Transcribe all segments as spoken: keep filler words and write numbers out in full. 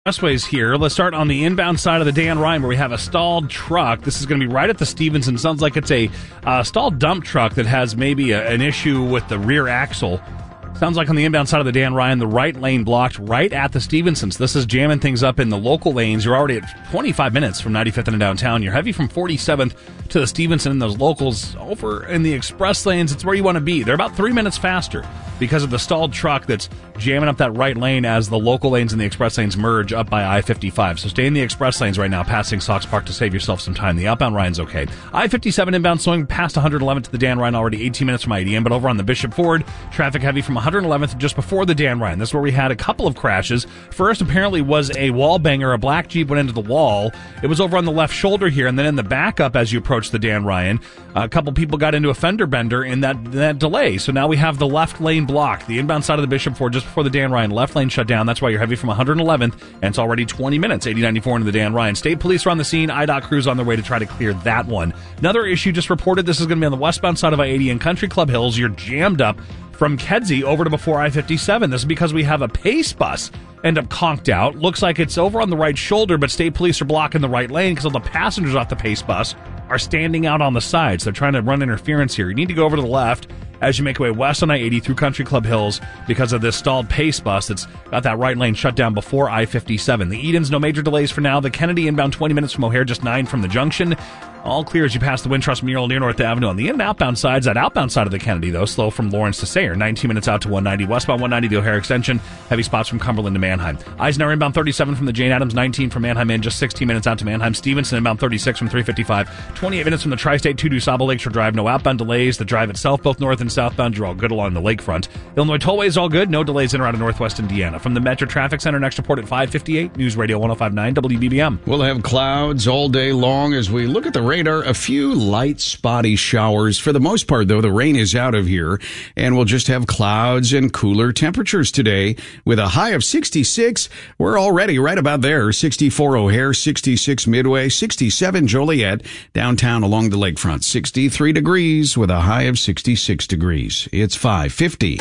Expressways here. Let's start on the inbound side of the Dan Ryan, where we have a stalled truck. This is going to be right at the Stevenson. Sounds like it's a uh, stalled dump truck that has maybe a, an issue with the rear axle. Sounds like on the inbound side of the Dan Ryan, the right lane blocked right at the Stevensons. This is jamming things up in the local lanes. You're already at twenty-five minutes from ninety-fifth and downtown. You're heavy from forty-seventh to the Stevenson, and those locals over in the express lanes. It's where you want to be. They're about three minutes faster because of the stalled truck that's jamming up that right lane as the local lanes and the express lanes merge up by I fifty-five. So stay in the express lanes right now, passing Sox Park to save yourself some time. The outbound Ryan's okay. I fifty-seven inbound swing past one eleventh to the Dan Ryan, already eighteen minutes from I D M, but over on the Bishop Ford, traffic heavy from one eleventh just before the Dan Ryan. This is where we had a couple of crashes. First apparently was a wall banger. A black Jeep went into the wall. It was over on the left shoulder here, and then in the backup as you approach the Dan Ryan, a couple people got into a fender bender in that, that delay. So now we have the left lane blocked. The inbound side of the Bishop Ford just before the Dan Ryan, left lane shut down. That's why you're heavy from one eleventh, and it's already twenty minutes, eighty ninety-four into the Dan Ryan. State police are on the scene. I D O T crews on their way to try to clear that one. Another issue just reported. This is going to be on the westbound side of I eighty in Country Club Hills. You're jammed up from Kedzie over to before I fifty-seven. This is because we have a Pace bus end up conked out. Looks like it's over on the right shoulder, but state police are blocking the right lane because all the passengers off the Pace bus are standing out on the sides. They're trying to run interference here. You need to go over to the left as you make your way west on I eighty through Country Club Hills because of this stalled Pace bus that's got that right lane shut down before I fifty-seven. The Edens, no major delays for now. The Kennedy inbound twenty minutes from O'Hare, just nine from the junction. All clear as you pass the Wintrust mural near North Avenue. On the in- and outbound sides, that outbound side of the Kennedy, though, slow from Lawrence to Sayre. nineteen minutes out to one ninety. Westbound one ninety, the O'Hare extension. Heavy spots from Cumberland to Manheim. Eisenhower inbound thirty-seven from the Jane Addams. nineteen from Manheim in. Just sixteen minutes out to Manheim. Stevenson inbound thirty-six from three fifty-five. twenty-eight minutes from the Tri-State to DuSable Lakeshore Drive. No outbound delays. The drive itself, both north and southbound, you're all good along the lakefront. Illinois Tollway is all good. No delays in or out of Northwest Indiana. From the Metro Traffic Center, next report at five fifty-eight. News Radio one oh five point nine W B B M. We'll have clouds all day long as we look at the radar. A few light, spotty showers. For the most part, though, the rain is out of here, and we'll just have clouds and cooler temperatures today with a high of sixty-six. We're already right about there. sixty-four O'Hare, sixty-six Midway, sixty-seven Joliet, downtown along the lakefront. sixty-three degrees with a high of sixty-six degrees. It's five fifty.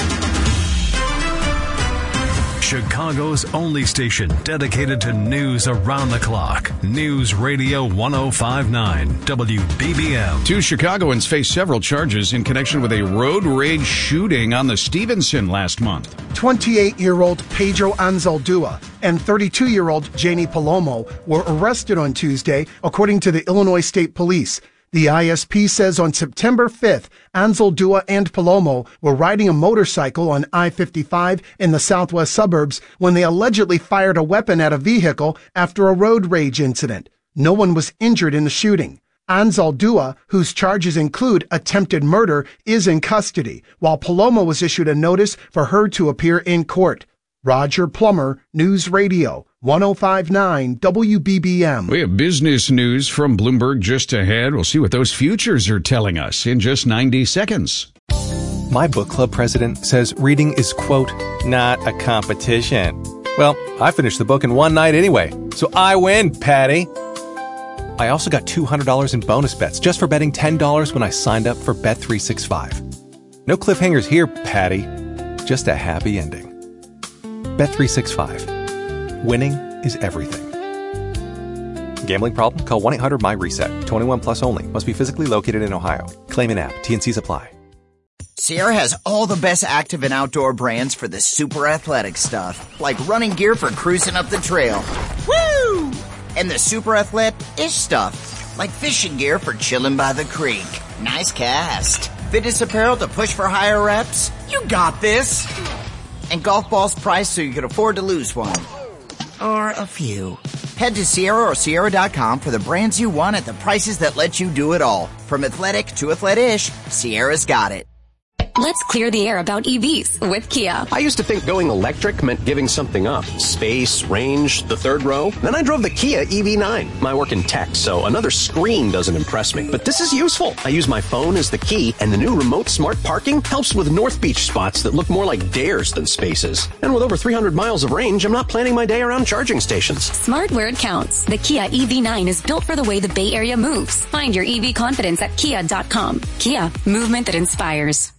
Chicago's only station dedicated to news around the clock. News Radio one oh five point nine W B B M. Two Chicagoans face several charges in connection with a road rage shooting on the Stevenson last month. twenty-eight-year-old Pedro Anzaldúa and thirty-two-year-old Janie Palomo were arrested on Tuesday, according to the Illinois State Police. The I S P says on September fifth, Anzaldúa and Palomo were riding a motorcycle on I fifty-five in the southwest suburbs when they allegedly fired a weapon at a vehicle after a road rage incident. No one was injured in the shooting. Anzaldúa, whose charges include attempted murder, is in custody, while Palomo was issued a notice for her to appear in court. Roger Plummer, News Radio, one oh five point nine W B B M. We have business news from Bloomberg just ahead. We'll see what those futures are telling us in just ninety seconds. My book club president says reading is, quote, not a competition. Well, I finished the book in one night anyway, so I win, Patty. I also got two hundred dollars in bonus bets just for betting ten dollars when I signed up for Bet three sixty-five. No cliffhangers here, Patty. Just a happy ending. Bet three sixty-five. Winning is everything. Gambling problem? Call one eight hundred my reset. twenty-one plus only. Must be physically located in Ohio. Claim in app. T and C's apply. Sierra has all the best active and outdoor brands for the super athletic stuff, like running gear for cruising up the trail. Woo! And the super athlete-ish stuff, like fishing gear for chilling by the creek. Nice cast. Fitness apparel to push for higher reps. You got this. And golf balls priced so you can afford to lose one. Or a few. Head to Sierra or Sierra dot com for the brands you want at the prices that let you do it all. From athletic to athletic-ish, Sierra's got it. Let's clear the air about E Vs with Kia. I used to think going electric meant giving something up. Space, range, the third row. Then I drove the Kia E V nine. I work in tech, so another screen doesn't impress me. But this is useful. I use my phone as the key, and the new remote smart parking helps with North Beach spots that look more like dares than spaces. And with over three hundred miles of range, I'm not planning my day around charging stations. Smart where it counts. The Kia E V nine is built for the way the Bay Area moves. Find your E V confidence at kia dot com. Kia, movement that inspires.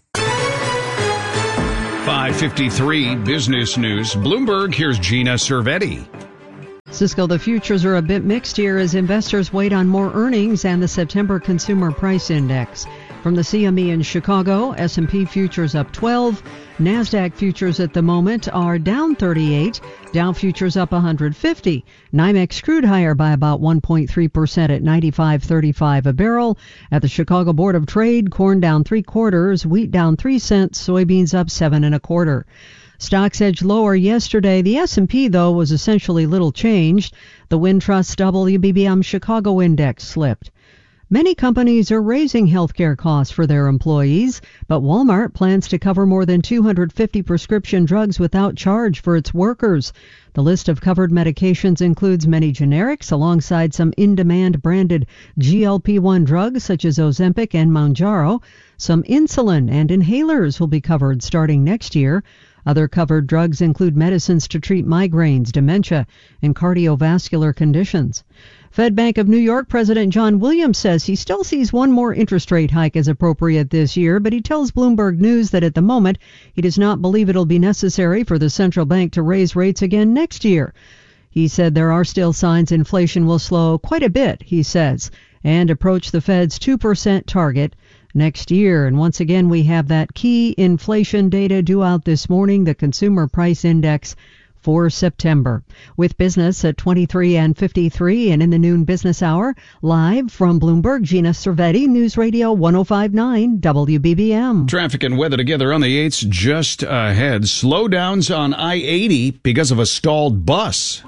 five fifty-three Business News. Bloomberg, here's Gina Cervetti. Cisco, the futures are a bit mixed here as investors wait on more earnings and the September Consumer Price Index. From the C M E in Chicago, S and P futures up twelve. NASDAQ futures at the moment are down thirty-eight. Dow futures up one hundred fifty. NYMEX crude higher by about one point three percent at ninety-five thirty-five a barrel. At the Chicago Board of Trade, corn down three quarters, wheat down three cents, soybeans up seven and a quarter. Stocks edged lower yesterday. The S and P, though, was essentially little changed. The Wintrust W B B M Chicago Index slipped. Many companies are raising healthcare costs for their employees, but Walmart plans to cover more than two hundred fifty prescription drugs without charge for its workers. The list of covered medications includes many generics alongside some in-demand branded G L P one drugs such as Ozempic and Mounjaro. Some insulin and inhalers will be covered starting next year. Other covered drugs include medicines to treat migraines, dementia, and cardiovascular conditions. Fed Bank of New York President John Williams says he still sees one more interest rate hike as appropriate this year, but he tells Bloomberg News that at the moment he does not believe it'll be necessary for the central bank to raise rates again next year. He said there are still signs inflation will slow quite a bit, he says, and approach the Fed's two percent target next year. And once again, we have that key inflation data due out this morning, the Consumer Price Index for September. With business at twenty-three and fifty-three and in the noon business hour, live from Bloomberg, Gina Cervetti, News Radio one oh five point nine W B B M. Traffic and weather together on the eights just ahead. Slowdowns on I eighty because of a stalled bus.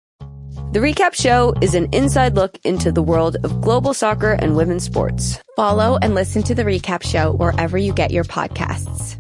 The Recap Show is an inside look into the world of global soccer and women's sports. Follow and listen to The Recap Show wherever you get your podcasts.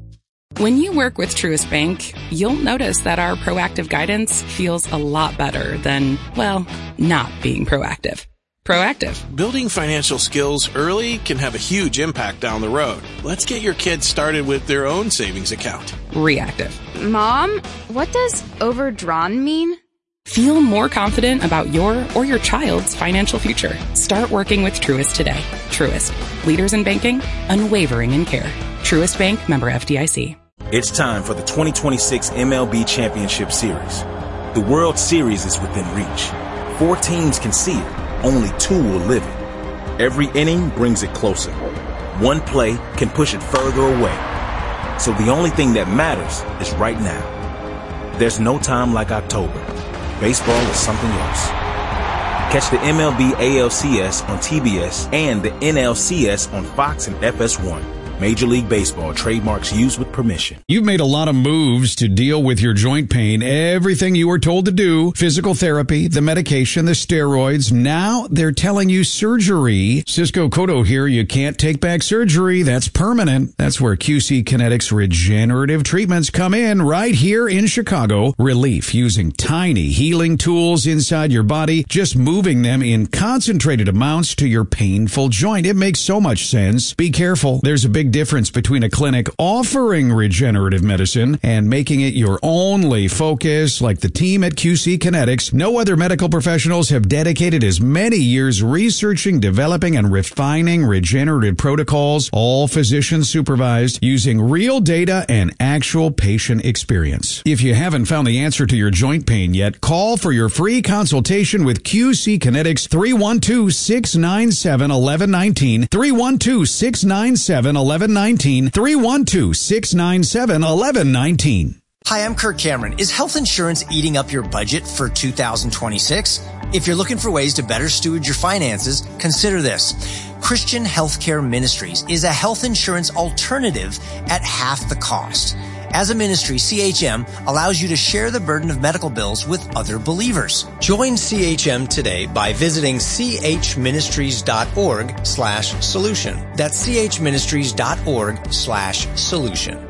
When you work with Truist Bank, you'll notice that our proactive guidance feels a lot better than, well, not being proactive. Proactive. Building financial skills early can have a huge impact down the road. Let's get your kids started with their own savings account. Reactive. Mom, what does overdrawn mean? Feel more confident about your or your child's financial future. Start working with Truist today. Truist. Leaders in banking, unwavering in care. Truist Bank, member F D I C. It's time for the twenty twenty-six M L B Championship Series. The World Series is within reach. Four teams can see it. Only two will live it. Every inning brings it closer. One play can push it further away. So the only thing that matters is right now. There's no time like October. Baseball is something else. Catch the M L B A L C S on T B S and the N L C S on Fox and F S one. Major League Baseball trademarks used with permission. You've made a lot of moves to deal with your joint pain. Everything you were told to do, physical therapy, the medication, the steroids. Now they're telling you surgery. Cisco Cotto here. You can't take back surgery. That's permanent. That's where Q C Kinetics regenerative treatments come in right here in Chicago. Relief using tiny healing tools inside your body, just moving them in concentrated amounts to your painful joint. It makes so much sense. Be careful. There's a big difference between a clinic offering regenerative medicine and making it your only focus, like the team at Q C Kinetics. No other medical professionals have dedicated as many years researching, developing, and refining regenerative protocols, all physician supervised, using real data and actual patient experience. If you haven't found the answer to your joint pain yet, call for your free consultation with Q C Kinetics. Three one two, six nine seven, one one one nine. three one two, six nine seven, one one one nine. three one two, six nine seven, one one one nine. Hi, I'm Kirk Cameron. Is health insurance eating up your budget for two thousand twenty-six? If you're looking for ways to better steward your finances, consider this. Christian Healthcare Ministries is a health insurance alternative at half the cost. As a ministry, C H M allows you to share the burden of medical bills with other believers. Join C H M today by visiting chministries.org slash solution. That's chministries.org slash solution.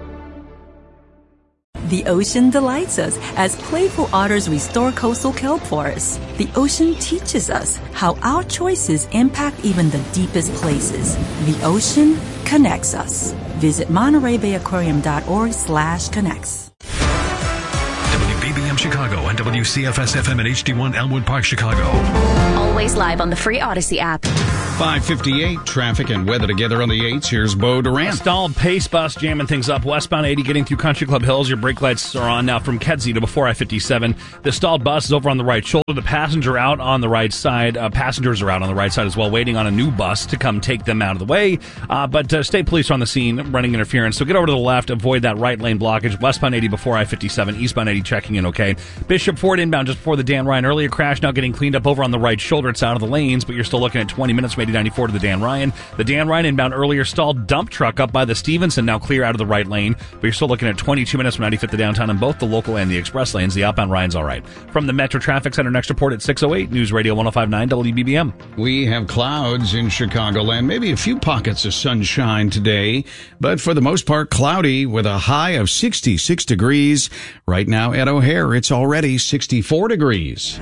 The ocean delights us as playful otters restore coastal kelp forests. The ocean teaches us how our choices impact even the deepest places. The ocean connects us. Visit Monterey Bay Aquarium dot org slash connects. W B B M Chicago and W C F S F M at H D one Elmwood Park, Chicago. All always live on the free Odyssey app. five fifty-eight, traffic and weather together on the eights. Here's Bo Durant. Stalled pace bus jamming things up. Westbound eighty getting through Country Club Hills. Your brake lights are on now from Kedzie to before I fifty-seven. The stalled bus is over on the right shoulder. The passenger out on the right side. Uh, passengers are out on the right side as well, waiting on a new bus to come take them out of the way. Uh, but uh, state police are on the scene running interference. So get over to the left. Avoid that right lane blockage. Westbound eighty before I fifty-seven. Eastbound eighty checking in okay. Bishop Ford inbound just before the Dan Ryan earlier crash. Now getting cleaned up over on the right shoulder. It's out of the lanes, but you're still looking at twenty minutes from eighty ninety-four to the Dan Ryan. The Dan Ryan inbound earlier stalled dump truck up by the Stevenson now clear out of the right lane, but you're still looking at twenty-two minutes from ninety-fifth to downtown in both the local and the express lanes. The outbound Ryan's all right. From the Metro Traffic Center, next report at six oh eight, News Radio one oh five point nine W B B M. We have clouds in Chicagoland, maybe a few pockets of sunshine today, but for the most part cloudy with a high of sixty-six degrees. Right now at O'Hare, it's already sixty-four degrees.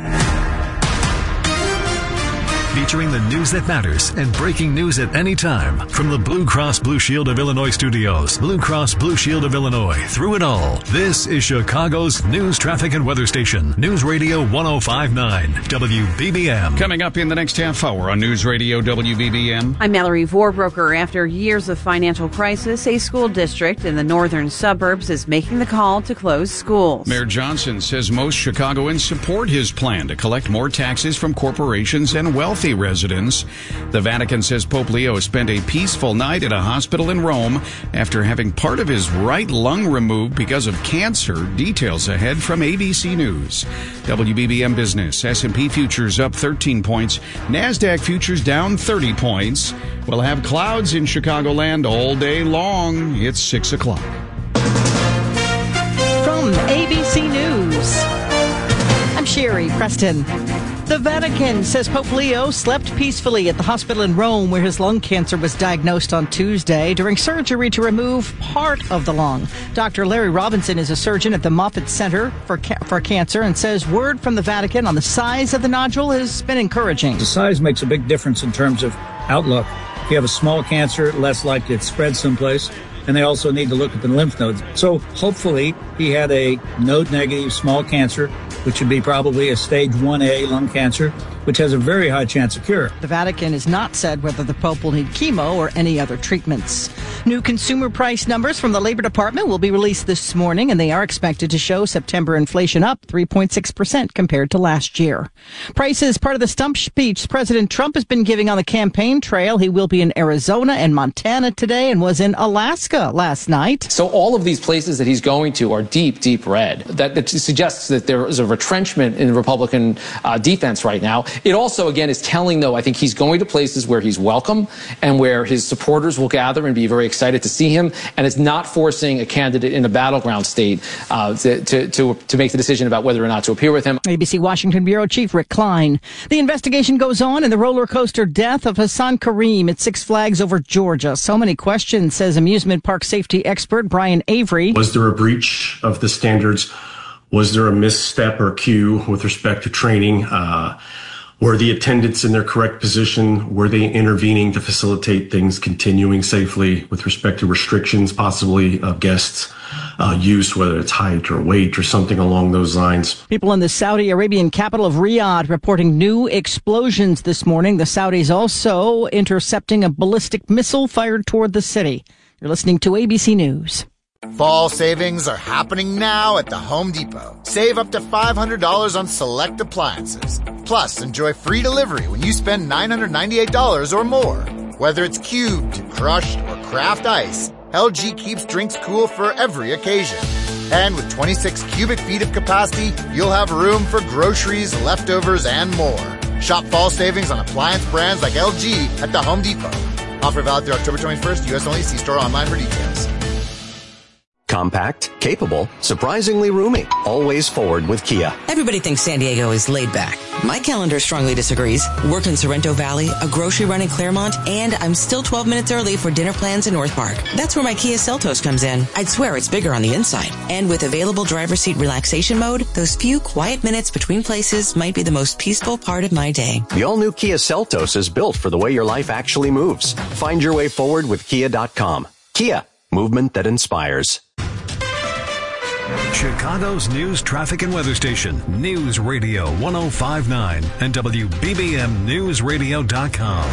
Featuring the news that matters and breaking news at any time. From the Blue Cross Blue Shield of Illinois studios, Blue Cross Blue Shield of Illinois, through it all. This is Chicago's news, traffic, and weather station. News Radio one oh five point nine W B B M. Coming up in the next half hour on News Radio W B B M. I'm Mallory Vorbroker. After years of financial crisis, a school district in the northern suburbs is making the call to close schools. Mayor Johnson says most Chicagoans support his plan to collect more taxes from corporations and wealthy residents. The Vatican says Pope Leo spent a peaceful night at a hospital in Rome after having part of his right lung removed because of cancer. Details ahead from A B C News. W B B M Business. S and P futures up thirteen points. NASDAQ futures down thirty points. We'll have clouds in Chicagoland all day long. It's six o'clock. From A B C News, I'm Sherry Preston. The Vatican says Pope Leo slept peacefully at the hospital in Rome where his lung cancer was diagnosed on Tuesday during surgery to remove part of the lung. Doctor Larry Robinson is a surgeon at the Moffitt Center for ca- for Cancer and says word from the Vatican on the size of the nodule has been encouraging. The size makes a big difference in terms of outlook. If you have a small cancer, less likely it spreads someplace. And they also need to look at the lymph nodes. So hopefully he had a node-negative small cancer, which would be probably a stage one A lung cancer, which has a very high chance of cure. The Vatican has not said whether the Pope will need chemo or any other treatments. New consumer price numbers from the Labor Department will be released this morning, and they are expected to show September inflation up three point six percent compared to last year. Price is part of the stump speech President Trump has been giving on the campaign trail. He will be in Arizona and Montana today and was in Alaska last night. So all of these places that he's going to are deep, deep red. That, that suggests that there is a retrenchment in the Republican uh, defense right now. It also, again, is telling, though, I think he's going to places where he's welcome and where his supporters will gather and be very excited to see him. And it's not forcing a candidate in a battleground state uh, to, to, to, to make the decision about whether or not to appear with him. A B C Washington Bureau Chief Rick Klein. The investigation goes on in the roller coaster death of Hassan Kareem at Six Flags over Georgia. So many questions, says amusement park safety expert Brian Avery. Was there a breach of the standards? Was there a misstep or cue with respect to training? Uh, were the attendants in their correct position? Were they intervening to facilitate things continuing safely with respect to restrictions possibly of guests' uh, use, whether it's height or weight or something along those lines? People in the Saudi Arabian capital of Riyadh reporting new explosions this morning. The Saudis also intercepting a ballistic missile fired toward the city. You're listening to A B C News. Fall savings are happening now at the Home Depot. Save up to five hundred dollars on select appliances. Plus, enjoy free delivery when you spend nine hundred ninety-eight dollars or more. Whether it's cubed, crushed, or craft ice, L G keeps drinks cool for every occasion. And with twenty-six cubic feet of capacity, you'll have room for groceries, leftovers, and more. Shop fall savings on appliance brands like L G at the Home Depot. Offer valid through October twenty-first. U S only. See store online for details. Compact, capable, surprisingly roomy. Always forward with Kia. Everybody thinks San Diego is laid back. My calendar strongly disagrees. Work in Sorrento Valley, a grocery run in Claremont, and I'm still twelve minutes early for dinner plans in North Park. That's where my Kia Seltos comes in. I'd swear it's bigger on the inside. And with available driver's seat relaxation mode, those few quiet minutes between places might be the most peaceful part of my day. The all-new Kia Seltos is built for the way your life actually moves. Find your way forward with Kia dot com. Kia, movement that inspires. Chicago's news, traffic, and weather station. News Radio one oh five point nine and W B B M News Radio dot com.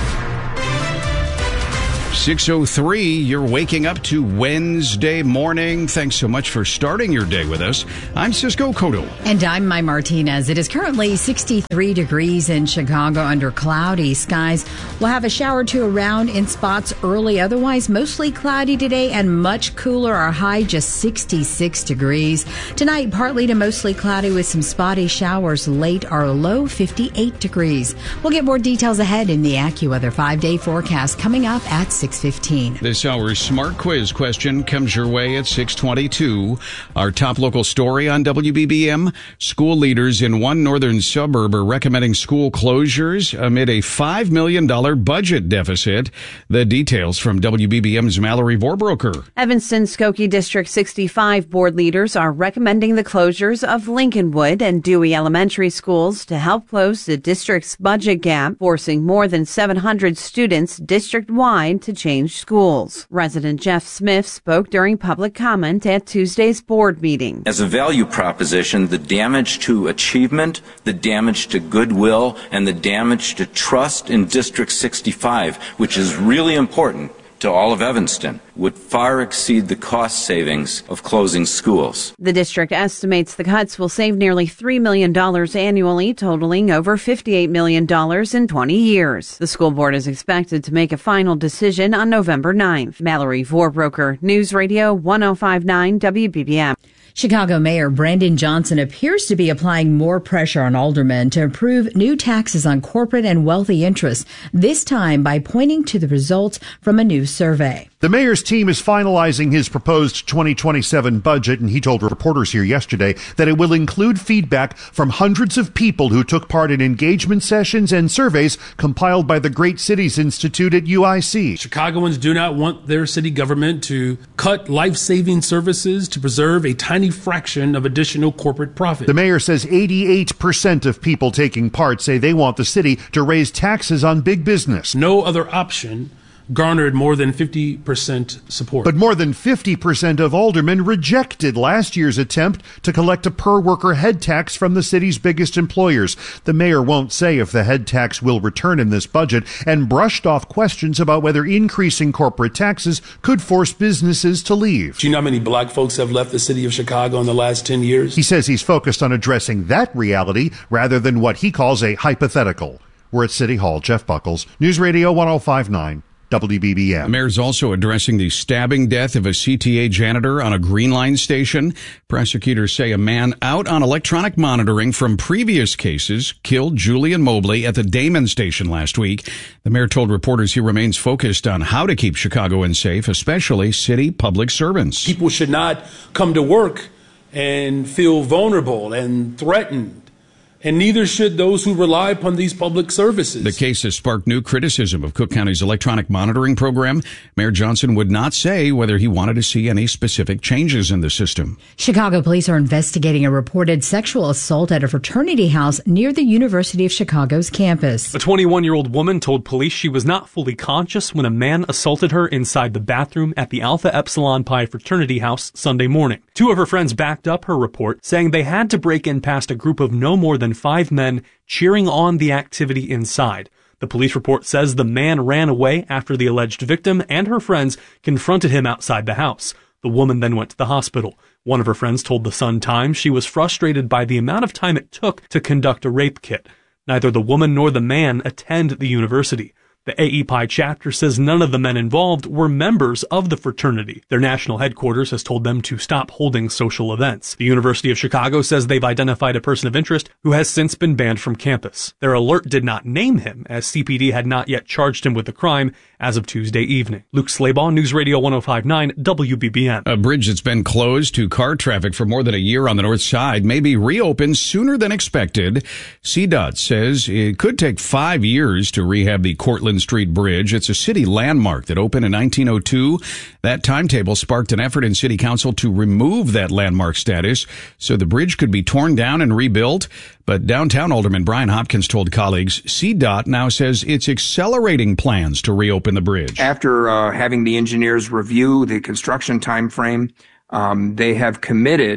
six oh three, you're waking up to Wednesday morning. Thanks so much for starting your day with us. I'm Cisco Cotto. And I'm Mai Martinez. It is currently sixty-three degrees in Chicago under cloudy skies. We'll have a shower or two around in spots early. Otherwise, mostly cloudy today and much cooler. Our high just sixty-six degrees. Tonight, partly to mostly cloudy with some spotty showers late. Our low fifty-eight degrees. We'll get more details ahead in the AccuWeather five-day forecast coming up at six fifteen. This hour's Smart Quiz question comes your way at six twenty-two. Our top local story on W B B M. School leaders in one northern suburb are recommending school closures amid a five million dollars budget deficit. The details from W B B M's Mallory Vorbroker. Evanston Skokie District sixty-five board leaders are recommending the closures of Lincolnwood and Dewey Elementary schools to help close the district's budget gap, forcing more than seven hundred students district-wide to change schools. Resident Jeff Smith spoke during public comment at Tuesday's board meeting. As a value proposition, the damage to achievement, the damage to goodwill, and the damage to trust in District sixty-five, which is really important to all of Evanston, would far exceed the cost savings of closing schools. The district estimates the cuts will save nearly three million dollars annually, totaling over fifty-eight million dollars in twenty years. The school board is expected to make a final decision on November ninth. Mallory Vorbroker, News Radio one oh five point nine W B B M. Chicago Mayor Brandon Johnson appears to be applying more pressure on aldermen to approve new taxes on corporate and wealthy interests, this time by pointing to the results from a new survey. The mayor's team is finalizing his proposed twenty twenty-seven budget, and he told reporters here yesterday that it will include feedback from hundreds of people who took part in engagement sessions and surveys compiled by the Great Cities Institute at U I C. Chicagoans do not want their city government to cut life-saving services to preserve a tiny fraction of additional corporate profit. The mayor says eighty-eight percent of people taking part say they want the city to raise taxes on big business. No other option garnered more than fifty percent support. But more than fifty percent of aldermen rejected last year's attempt to collect a per-worker head tax from the city's biggest employers. The mayor won't say if the head tax will return in this budget and brushed off questions about whether increasing corporate taxes could force businesses to leave. Do you know how many black folks have left the city of Chicago in the last ten years? He says he's focused on addressing that reality rather than what he calls a hypothetical. We're at City Hall. Jeff Buckles, News Radio one oh five point nine. W B B M. The mayor's also addressing the stabbing death of a C T A janitor on a Green Line station. Prosecutors say a man out on electronic monitoring from previous cases killed Julian Mobley at the Damon station last week. The mayor told reporters he remains focused on how to keep Chicagoans safe, especially city public servants. People should not come to work and feel vulnerable and threatened. And neither should those who rely upon these public services. The case has sparked new criticism of Cook County's electronic monitoring program. Mayor Johnson would not say whether he wanted to see any specific changes in the system. Chicago police are investigating a reported sexual assault at a fraternity house near the University of Chicago's campus. A twenty-one-year-old woman told police she was not fully conscious when a man assaulted her inside the bathroom at the Alpha Epsilon Pi fraternity house Sunday morning. Two of her friends backed up her report, saying they had to break in past a group of no more than five men cheering on the activity inside. The police report says the man ran away after the alleged victim and her friends confronted him outside the house. The woman then went to the hospital. One of her friends told the Sun-Times she was frustrated by the amount of time it took to conduct a rape kit. Neither the woman nor the man attend the university. The A E Pi chapter says none of the men involved were members of the fraternity. Their national headquarters has told them to stop holding social events. The University of Chicago says they've identified a person of interest who has since been banned from campus. Their alert did not name him, as C P D had not yet charged him with the crime as of Tuesday evening. Luke Slabaugh, News Radio one oh five point nine, W B B M. A bridge that's been closed to car traffic for more than a year on the north side may be reopened sooner than expected. C DOT says it could take five years to rehab the Cortlandt Street Bridge. It's a city landmark that opened in nineteen oh two. That timetable sparked an effort in City Council to remove that landmark status so the bridge could be torn down and rebuilt. But downtown Alderman Brian Hopkins told colleagues C DOT now says it's accelerating plans to reopen the bridge. After uh, having the engineers review the construction time frame, um, they have committed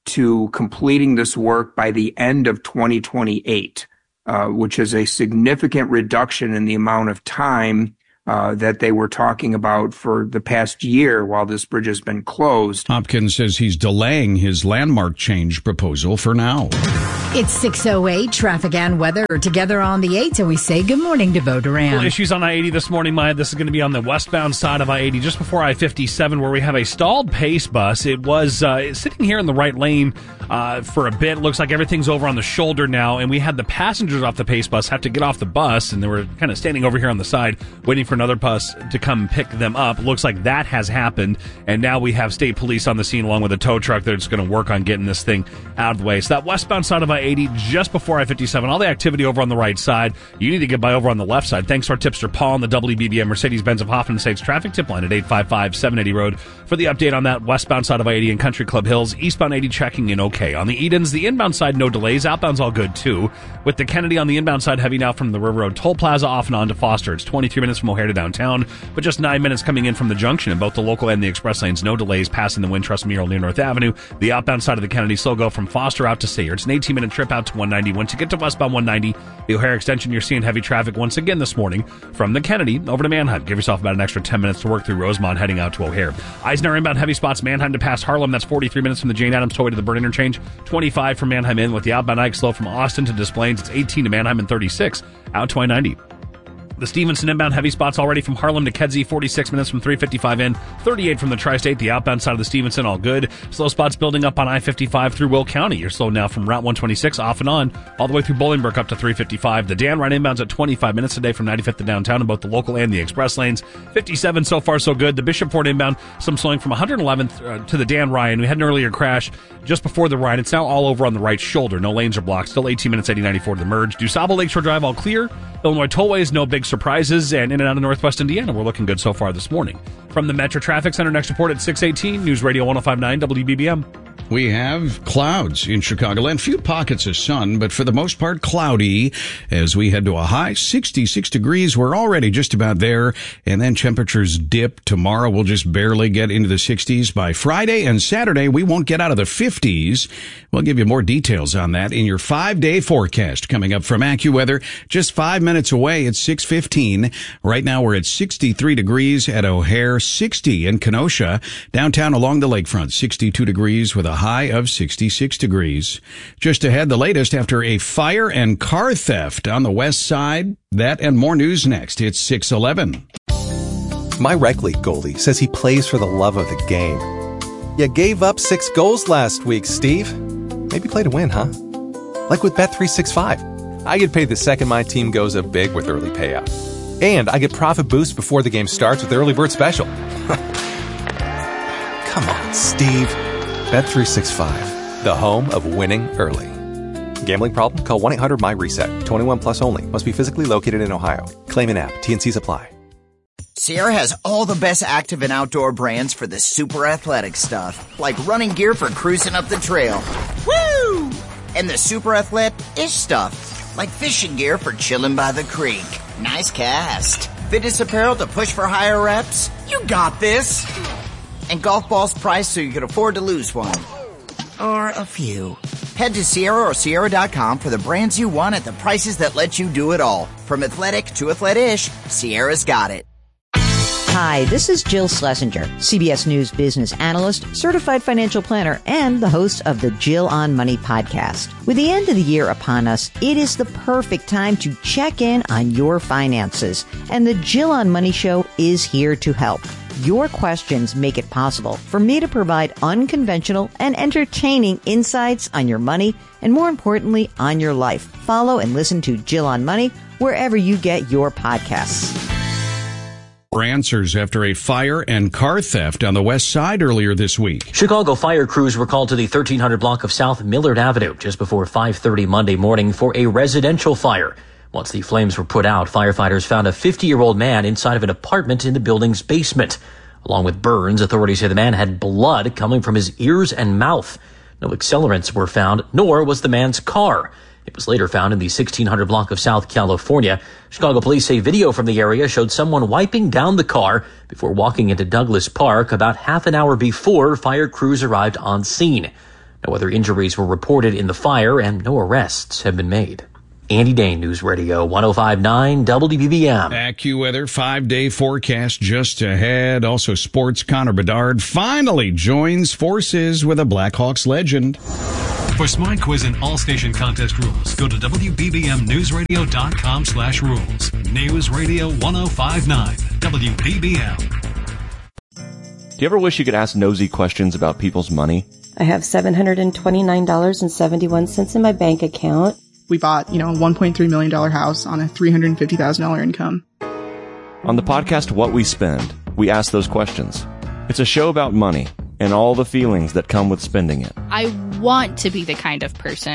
to completing this work by the end of twenty twenty-eight, uh, which is a significant reduction in the amount of time uh, that they were talking about for the past year while this bridge has been closed. Hopkins says he's delaying his landmark change proposal for now. It's six oh eight, traffic and weather together on the eights, and we say good morning to Bo Duran. Well, issues on I eighty this morning, Maya. This is going to be on the westbound side of I eighty, just before I fifty-seven, where we have a stalled Pace bus. It was uh, sitting here in the right lane uh, for a bit. Looks like everything's over on the shoulder now, and we had the passengers off the Pace bus have to get off the bus, and they were kind of standing over here on the side, waiting for another bus to come pick them up. Looks like that has happened, and now we have state police on the scene along with a tow truck that's going to work on getting this thing out of the way. So that westbound side of I eighty, just before I fifty-seven, all the activity over on the right side. You need to get by over on the left side. Thanks to our tipster Paul on the W B B M Mercedes-Benz of Hoffman Estates traffic tip line at eight five five, seven eighty road for the update on that westbound side of I eighty in Country Club Hills. Eastbound eighty checking in okay. On the Edens, the inbound side, no delays. Outbound's all good too. With the Kennedy on the inbound side heavy now from the River Road Toll Plaza off and on to Foster. It's twenty-three minutes from O'Hare to downtown, but just nine minutes coming in from the junction in both the local and the express lanes. No delays passing the Wintrust mural near North Avenue. The outbound side of the Kennedy still go from Foster out to Sayre. It's an eighteen minute trip out to one ninety. Once you get to westbound one ninety, the O'Hare extension, you're seeing heavy traffic once again this morning from the Kennedy over to Manheim. Give yourself about an extra ten minutes to work through Rosemont heading out to O'Hare. Eisner inbound heavy spots Manheim to past Harlem. That's forty-three minutes from the Jane Addams tollway to the Byrd interchange. twenty-five from Manheim in with the outbound Ike slow from Austin to Des Plaines. It's eighteen to Manheim and thirty-six out to I ninety. The Stevenson inbound heavy spots already from Harlem to Kedzie, forty-six minutes from three fifty-five in, thirty-eight from the Tri-State, the outbound side of the Stevenson, all good. Slow spots building up on I fifty-five through Will County. You're slow now from Route one twenty-six off and on, all the way through Bolingbrook up to three fifty-five. The Dan Ryan inbounds at twenty-five minutes today from ninety-fifth to downtown in both the local and the express lanes. fifty-seven so far so good. The Bishop Ford inbound, some slowing from one eleventh uh, to the Dan Ryan. We had an earlier crash just before the Ryan. It's now all over on the right shoulder. No lanes are blocked. Still eighteen minutes, eighty ninety-four to the merge. DuSable Lakeshore Drive all clear. Illinois Tollways, no big surprises, and in and out of Northwest Indiana, we're looking good so far this morning. From the Metro Traffic Center, next report at six eighteen, News Radio one oh five point nine W B B M. We have clouds in Chicagoland, few pockets of sun, but for the most part cloudy as we head to a high sixty-six degrees. We're already just about there, and then temperatures dip. Tomorrow we'll just barely get into the sixties. By Friday and Saturday, we won't get out of the fifties. We'll give you more details on that in your five-day forecast coming up from AccuWeather. Just five minutes away at six fifteen. Right now we're at sixty-three degrees at O'Hare, sixty in Kenosha. Downtown along the lakefront, sixty-two degrees with a high of sixty-six degrees. Just ahead, the latest after a fire and car theft on the west side. That and more news next. It's six eleven. My rec league goalie says he plays for the love of the game. You gave up six goals last week, Steve. Maybe play to win, huh? Like with Bet three sixty-five. I get paid the second my team goes up big with early payout. And I get profit boost before the game starts with Early Bird Special. Come on, Steve. Bet three sixty-five, the home of winning early. Gambling problem? Call one eight hundred my reset. twenty-one plus only. Must be physically located in Ohio. Claim an app. T N Cs apply. Sierra has all the best active and outdoor brands for the super athletic stuff, like running gear for cruising up the trail. Woo! And the super athletic-ish stuff, like fishing gear for chilling by the creek. Nice cast. Fitness apparel to push for higher reps. You got this. And golf balls priced so you can afford to lose one. Or a few. Head to Sierra or Sierra dot com for the brands you want at the prices that let you do it all. From athletic to athletic-ish, Sierra's got it. Hi, this is Jill Schlesinger, C B S News business analyst, certified financial planner, and the host of the Jill on Money podcast. With the end of the year upon us, it is the perfect time to check in on your finances. And the Jill on Money show is here to help. Your questions make it possible for me to provide unconventional and entertaining insights on your money and, more importantly, on your life. Follow and listen to Jill on Money wherever you get your podcasts. Answers after a fire and car theft on the west side earlier this week. Chicago fire crews were called to the thirteen hundred block of South Millard Avenue just before five thirty Monday morning for a residential fire. Once the flames were put out, firefighters found a fifty-year-old man inside of an apartment in the building's basement. Along with burns, authorities say the man had blood coming from his ears and mouth. No accelerants were found, nor was the man's car. It was later found in the sixteen hundred block of South California. Chicago police say video from the area showed someone wiping down the car before walking into Douglas Park about half an hour before fire crews arrived on scene. No other injuries were reported in the fire, and no arrests have been made. Andy Dane, News Radio one oh five point nine W B B M. AccuWeather five-day forecast just ahead. Also sports, Connor Bedard finally joins forces with a Blackhawks legend. For Smart Quiz and all station contest rules, go to W B B M newsradio dot com slash rules. News Radio one oh five point nine W B B M. Do you ever wish you could ask nosy questions about people's money? I have seven hundred twenty-nine dollars and seventy-one cents in my bank account. We bought, you know, a one point three million dollars house on a three hundred fifty thousand dollars income. On the podcast What We Spend, we ask those questions. It's a show about money and all the feelings that come with spending it. I want to be the kind of person